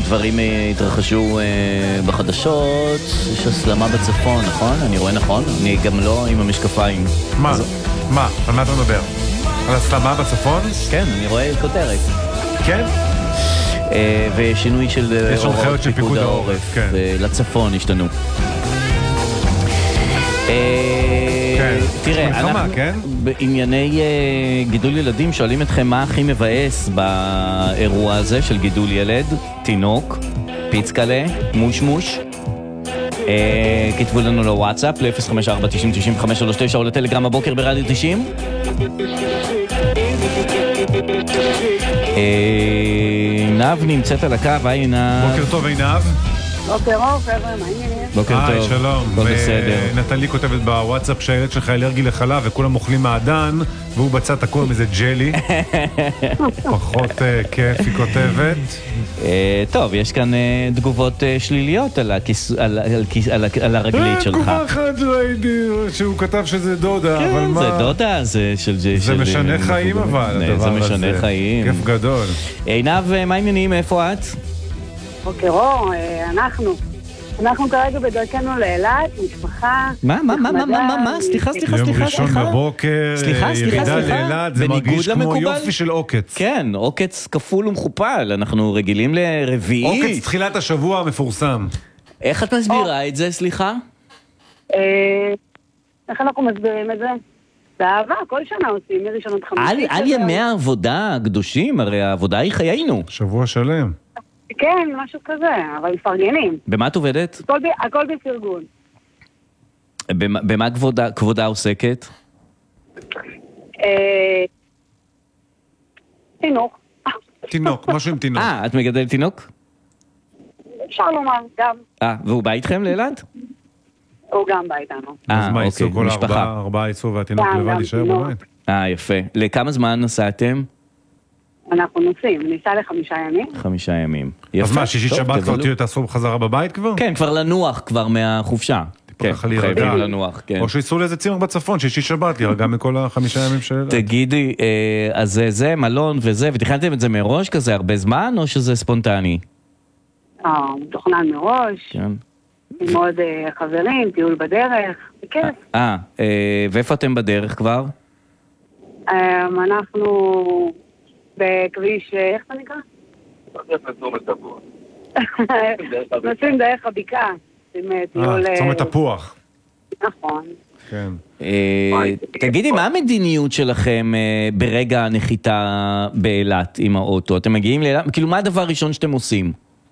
דברים התרחשו בחדשות, יש הסלמה בצפון, נכון? אני רואה נכון? אני גם לא עם המשקפיים. מה? מה? על מה אתה מדבר? על הסלמה בצפון? כן, אני רואה כותרת. כן? ושינוי של הנחיות של פיקוד העורף, כן. לצפון השתנו. תראה, אנחנו בענייני גידול ילדים שואלים אתכם מה הכי מבאס באירוע הזה של גידול ילד, תינוק, פיצקלה, מוש. כתבו לנו לוואטסאפ ל-054-90-95-39 או לטלגרם הבוקר ברדיו 90. עינב נמצאת על הקו, היי עינב. בוקר טוב עינב. בוקר טוב, חבר'ה, מה העניינים? בוקר טוב. שלום. הכל בסדר. נטלי כותבת בוואטסאפ שהילד שלך אלרגי לחלב וכולם אוכלים מעדן, והוא בצד תקוע עם איזה ג'לי. פחות כיף, היא כותבת. טוב, יש כאן תגובות שליליות על הרגלית שלך. תגובה אחת ראיתי שהוא כתב שזה דודה, אבל מה? זה דודה, זה משנה חיים אבל, זה משנה חיים. כיף גדול. עינב, מה העניינים? איפה את? בוקר אור, אנחנו כרגע בדרכנו לאילת, משפחה. מה? סליחה. יום ראשון בבוקר, ירידה לאילת, זה מרגיש כמו יופי של עוקץ. כן, עוקץ כפול ומכופל, אנחנו רגילים לרביעי. עוקץ תחילת השבוע המפורסם. איך את מסבירה את זה, סליחה? איך אנחנו מסבירים את זה? באהבה, כל שנה עושים, מראשון עד חמישי. על ימי העבודה הקדושים, הרי העבודה היא חיינו. שבוע שלם. כן, משהו כזה, אבל מפרגנים. במה את עובדת? הכל בפרגון. במה כבודה עוסקת? תינוק, משהו עם תינוק. את מגדלת תינוק? אפשר לומר, גם. והוא בא איתכם לאילת? הוא גם בא איתנו. אז מה, ייצאו כל ארבעה ייצאו והתינוק לבד יישאר בבית? יפה. לכמה זמן נסעתם? אנחנו נוסעים, ניסע ל5 ימים. 5 ימים. אז מה, שישית שבת כבר תעשו בחזרה בבית כבר? כן, כבר לנוח כבר מהחופשה. כן, חייבים לנוח, כן. או שיצאו לאיזה צימר בצפון, שישית שבת, גם מכל 5 ימים של... תגידי, אז זה מלון וזה, ותכננתם את זה מראש כזה הרבה זמן, או שזה ספונטני? מתוכנן מראש. כן. עם עוד חברים, טיול בדרך, בכיף. ואיפה אתם בדרך כבר? אנחנו בכביש, איך זה נקרא? נוסעים דרך הבקעה. צומת תפוח. נכון. כן. תגידי, מה המדיניות שלכם ברגע הנחיתה באילת עם האוטו? אתם מגיעים לאילת? כאילו, מה הדבר הראשון שאתם עושים?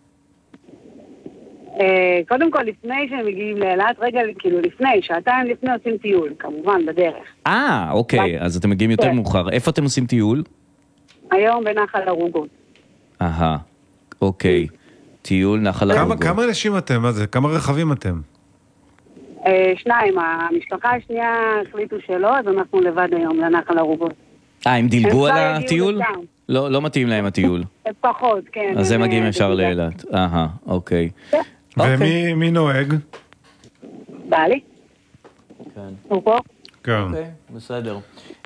קודם כל, לפני שהם מגיעים לאילת, רגע, כאילו לפני, שעתיים לפני עושים טיול, כמובן, בדרך. אוקיי, אז אתם מגיעים יותר מאוחר. איפה אתם עושים טיול? היום בנחל הרוגות. אוקיי. טיול נחל הרוגות. כמה אנשים אתם? מה זה? כמה רכבים אתם? 2. המשפחה השנייה החליטו שלא, אז אנחנו לבד היום לנחל הרוגות. הם דילגו על הטיול? לא מתאים להם הטיול. פחות, כן. אז הם מגיעים ישר לאילת. אוקיי. ומי נוהג? בעלי. כן. הוא פה? כן. אוקיי, בסדר.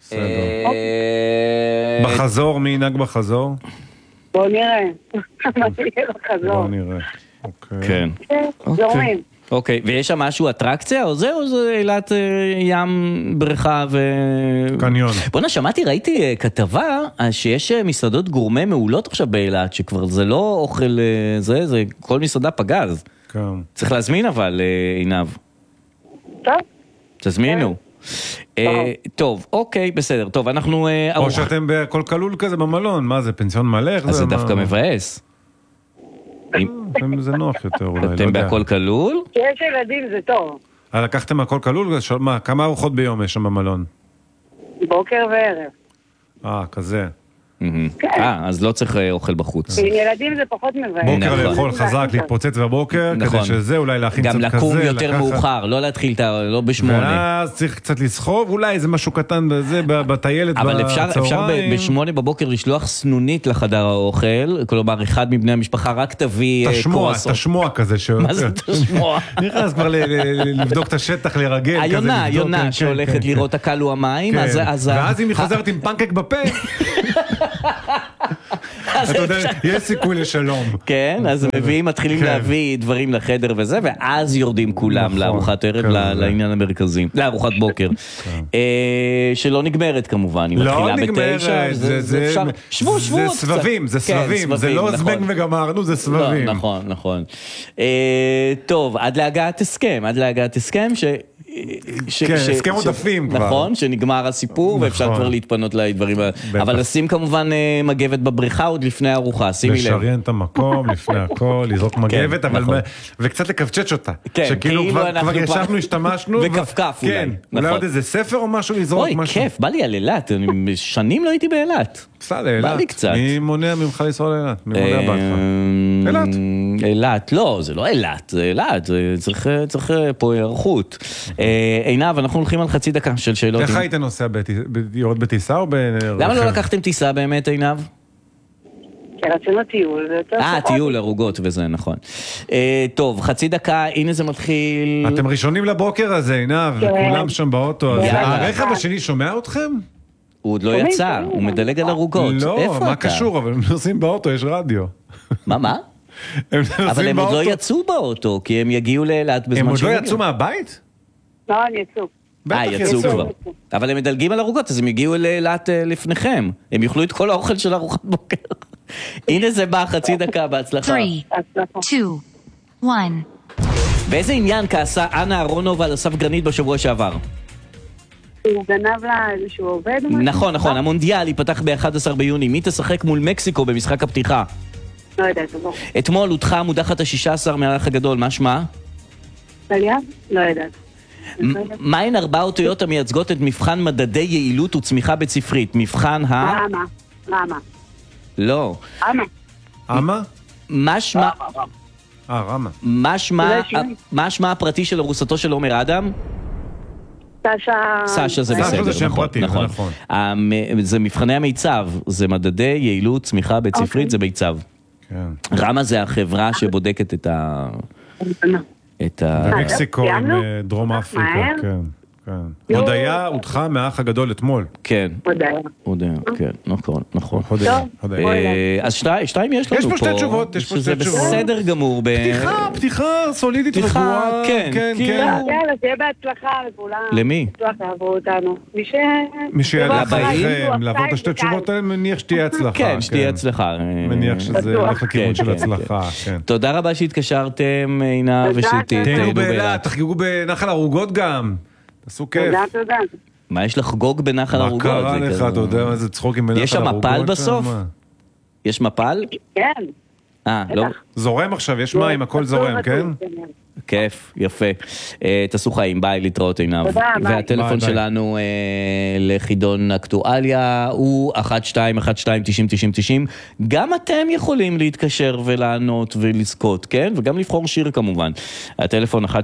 בחזור, מי ינהג בחזור? בואו נראה. מה שיהיה בחזור. בואו נראה. כן. זורמים. אוקיי, ויש שם משהו אטרקציה או זה, או זה אילת ים, בריכה ו... קניון. בוא'נה, ראיתי כתבה שיש מסעדות גורמה מעולות עכשיו באילת, שכבר זה לא אוכל זה כל מסעדה פגז. כן. צריך להזמין אבל, עינב. טוב. תזמינו. טוב, אוקיי, בסדר. טוב, אנחנו... או שאתם בכל כלול כזה במלון, מה זה, פנסיון מלא? אז זה דווקא מבאס. זה נוח יותר אולי, לא יודע. אתם בהכל כלול? כשיש ילדים זה טוב. לקחתם הכל כלול? מה, כמה ארוחות ביום יש שם במלון? בוקר וערב. כזה. אז לא צריך אוכל בחוץ. עם ילדים זה פחות מבאס. בוקר לאכול חזק, להתפוצץ בבוקר, כדי שזה אולי להכין קצת כזה. גם לקום יותר מאוחר, לא להתחיל, לא ב8. ואז צריך קצת לסחוב, אולי איזה משהו קטן בזה, בטיילת אבל אפשר ב8 בבוקר לשלוח סנונית לחדר האוכל, כלומר אחד מבני המשפחה רק תביא קרואסון. תשמוע כזה. מה זה תשמוע? נכנס כבר לבדוק את השטח, לרגל. היונה שהולכת לראות הקלו המים, ואז אם היא חוזרת עם פנקק בפה, אתה יודע, יש סיכוי לשלום. כן, אז מתחילים להביא דברים לחדר וזה, ואז יורדים כולם לארוחת ערב, לעניין המרכזי, לארוחת בוקר. שלא נגמרת כמובן, היא מתחילה ב9, זה שבו קצת. זה סבבים, זה לא זבנג וגמרנו, זה סבבים. נכון. טוב, עד להגעת הסכם, הסכם עודפים כבר. נכון, שנגמר הסיפור ואפשר כבר להתפנות לדברים. אבל לשים כמובן מגבת בבריכה עוד לפני הארוחה, שימי לב. לשריין את המקום לפני הכל, לזרוק מגבת, וקצת לקפצ'ץ' אותה. שכאילו כבר ישבנו, השתמשנו. וכפכף אולי. כן, אולי עוד איזה ספר או משהו לזרוק משהו. אוי, כיף, בא לי על אילת, שנים לא הייתי באילת. בסדר, אילת. בא לי קצת. מי מונע ממך לנסוע לאילת? מי מונע בעדך? אילת, לא, זה לא אילת, זה אילת, צריך פה היערכות. עינב, אנחנו הולכים על חצי דקה של שאלות. איך היית נוסע יורד בטיסה או ברכב? למה לא לקחתם טיסה באמת, עינב? כי רצינו טיול. טיול, ערוגות וזה, נכון. טוב, חצי דקה, הנה זה מתחיל. אתם ראשונים לבוקר הזה, עינב, וכולם שם באוטו. הרכב השני שומע אתכם? הוא עוד לא יצא, הוא מדלג על ערוגות. לא, מה קשור? אבל הם נוסעים באוטו, יש רדיו. מה? אבל הם עוד לא יצאו באוטו, כי הם יגיעו לאילת בזמן הם עוד לא יצאו מהבית? לא, הם יצאו. יצאו כבר. אבל הם מדלגים על ארוגות, אז הם יגיעו לאילת לפניכם. הם יאכלו את כל האוכל של ארוחת בוקר. הנה זה בא, חצי דקה, בהצלחה. 3, 2, 1. באיזה עניין כעסה אנה אהרונוב על אסף גרנית בשבוע שעבר? הוא גנב לה איזשהו עובד? נכון, המונדיאל ייפתח ב-11 ביוני. מי תשחק מול מקסיקו במשחק הפתיחה? לא יודעת, לא. אתמול הודחה המודחת ה-16 מהאח הגדול, מה שמה? טליה? לא יודעת. מהן 4 אותיות המייצגות את מבחן מדדי יעילות וצמיחה בית ספרית? מבחן רמה. לא. אמה? מה שמה? רמה. מה שמה הפרטי של ארוסתו של עומר אדם? סשה זה בסדר, זה שם פרטי, נכון. זה מבחני המיצב, זה מדדי יעילות צמיחה בית ספרית, זה מיצב. רמה זה החברה שבודקת את במקסיקו עם דרום אפריקה, כן. הודיה הודחה מהאח הגדול אתמול. כן. הודיה, כן, נכון. אז 2 יש לנו פה. יש פה שתי תשובות. שזה בסדר גמור. פתיחה סולידית רגועה. כן. יאללה, תהיה בהצלחה לכולם. למי? בטוח לעבור אותנו. מי שיעלה אחריכם, לעבור את השתי תשובות האלה, מניח שתהיה הצלחה. כן, שתהיה הצלחה. מניח שזה הולך לכיוון של הצלחה. תודה רבה שהתקשרתם, עינה, ושתהיינו באילת. תחגגו בנחל ערוגות גם. תעשו כיף. תודה. מה יש לחגוג בנחל ערוגות? מה קרה לך, אתה יודע מה זה צחוקים בנחל ערוגות? יש שם מפל בסוף? יש מפל? כן. לא. זורם עכשיו, יש מים, הכל זורם, כן? כיף, יפה. תעשו חיים, ביי, להתראות עינב. והטלפון שלנו לחידון אקטואליה הוא 1212-90-90. גם אתם יכולים להתקשר ולענות ולזכות, כן? וגם לבחור שיר כמובן. הטלפון 1212-90-90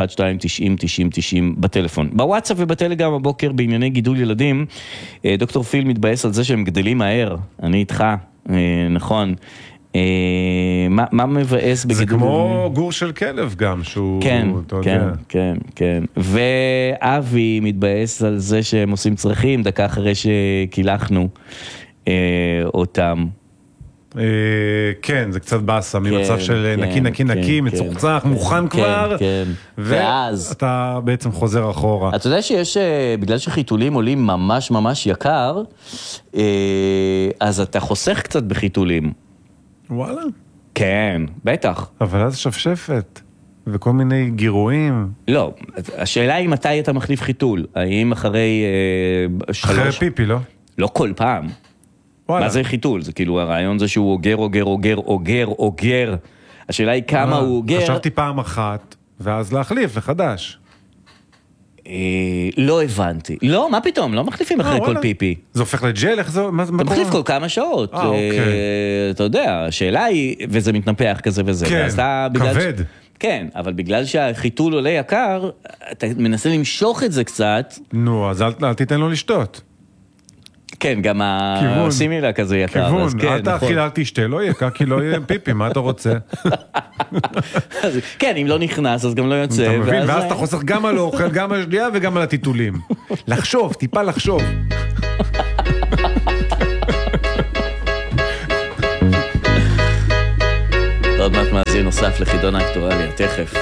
בטלפון. בוואטסאפ ובטלגרם הבוקר בענייני גידול ילדים, דוקטור פיל מתבאס על זה שהם גדלים מהר. אני איתך, נכון. מה מבאס בגידול? זה כמו גור של כלב גם, שהוא... כן. ואבי מתבאס על זה שהם עושים צרכים דקה אחרי שקילחנו אותם. כן, זה קצת באסה, ממצב של נקי, מצוחצח, מוכן כבר, ואז אתה בעצם חוזר אחורה. אתה יודע שיש, בגלל שחיתולים עולים ממש ממש יקר, אז אתה חוסך קצת בחיתולים. וואלה? כן, בטח. אבל אז שפשפת, וכל מיני גירויים. לא, השאלה היא מתי אתה מחליף חיתול. האם אחרי 3... אחרי פיפי, לא? לא כל פעם. מה זה חיתול? זה כאילו הרעיון זה שהוא אוגר. השאלה היא כמה הוא אוגר. חשבתי פעם אחת, ואז להחליף לחדש. לא הבנתי. לא, מה פתאום? לא מחליפים אחרי כל פיפי. זה הופך לג'ל? איך זה? אתה מחליף כל כמה שעות. אתה יודע, השאלה היא, וזה מתנפח כזה וזה. כן, כבד. כן, אבל בגלל שהחיתול עולה יקר, אתה מנסה למשוך את זה קצת. נו, אז אל תיתן לו לשתות. כן, גם הסימילה כזה יקר. כיוון, אל תאכיל, אל תשתה, לא יקר, כי לא יהיה פיפי, מה אתה רוצה? כן, אם לא נכנס, אז גם לא יוצא. אתה מבין, ואז אתה חוסך גם על האוכל, גם על השדיעה וגם על הטיטולים. לחשוב, טיפה לחשוב. נוסף לחידון האקטואליה, תכף.